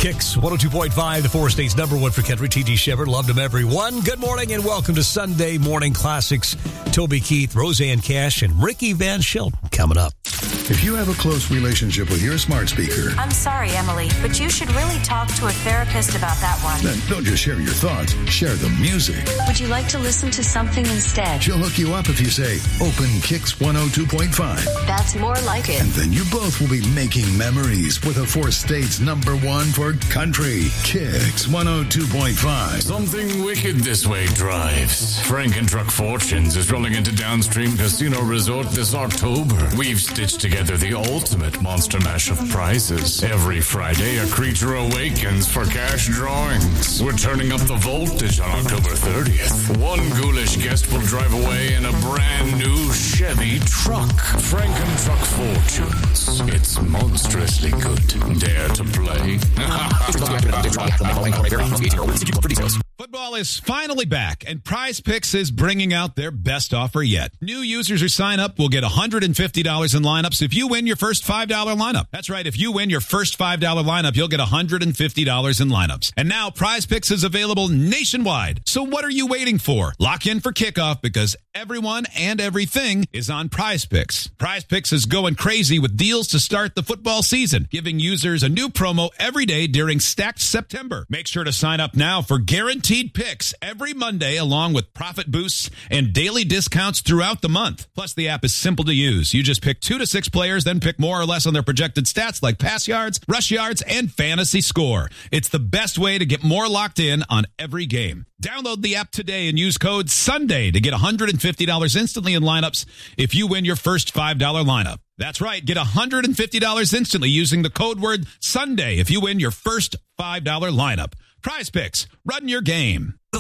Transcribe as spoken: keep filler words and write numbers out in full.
Kicks one oh two point five, the four states number one for country. T G Shepard, loved him everyone. Good morning and welcome to Sunday Morning Classics. Toby Keith, Roseanne Cash, and Ricky Van Shelton coming up. If you have a close relationship with your smart speaker... I'm sorry, Emily, but you should really talk to a therapist about that one. Then don't just share your thoughts, share the music. Would you like to listen to something instead? She'll hook you up if you say, open Kicks one oh two point five. That's more like it. And then you both will be making memories with a four states number one for country. Kicks one oh two point five. Something wicked this way drives. Frank and Truck Fortunes is rolling into Downstream Casino Resort this October. We've stitched together the ultimate monster mash of prizes. Every Friday, a creature awakens for cash drawings. We're turning up the voltage on October thirtieth. One ghoulish guest will drive away in a brand new Chevy truck. Frank and Truck Fortunes. It's monstrously good. Dare to play? Football is finally back, and Prize Picks is bringing out their best offer yet. New users who sign up will get one hundred fifty dollars in lineups if you win your first five dollars lineup. That's right, if you win your first five dollars lineup, you'll get one hundred fifty dollars in lineups. And now Prize Picks is available nationwide. So what are you waiting for? Lock in for kickoff because everyone and everything is on Prize Picks. Prize Picks is going crazy with deals to start the football season, giving users a new promo every day during Stacked September. Make sure to sign up now for guaranteed picks every Monday, along with profit boosts and daily discounts throughout the month. Plus, the app is simple to use. You just pick two to six players, then pick more or less on their projected stats like pass yards, rush yards, and fantasy score. It's the best way to get more locked in on every game. Download the app today and use code SUNDAY to get one hundred fifty dollars instantly in lineups if you win your first five dollars lineup. That's right, get one hundred fifty dollars instantly using the code word SUNDAY if you win your first five dollars lineup. Prize Picks, run your game. The